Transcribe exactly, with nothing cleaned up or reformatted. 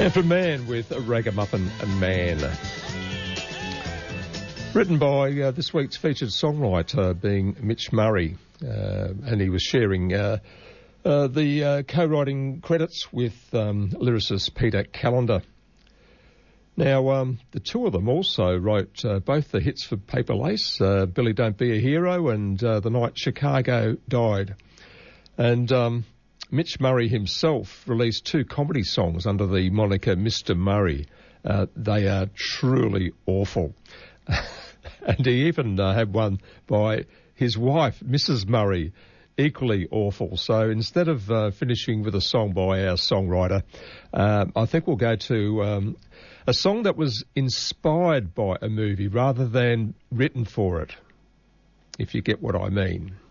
Sanford Man with a Ragamuffin Man. Written by uh, this week's featured songwriter being Mitch Murray, uh, and he was sharing uh, uh, the uh, co-writing credits with um, lyricist Peter Callender. Now, um, the two of them also wrote uh, both the hits for Paper Lace, uh, Billy Don't Be a Hero and uh, The Night Chicago Died. And um, Mitch Murray himself released two comedy songs under the moniker Mister Murray. Uh, they are truly awful. And he even uh, had one by his wife, Missus Murray, equally awful. So instead of uh, finishing with a song by our songwriter, uh, I think we'll go to um, a song that was inspired by a movie rather than written for it, if you get what I mean.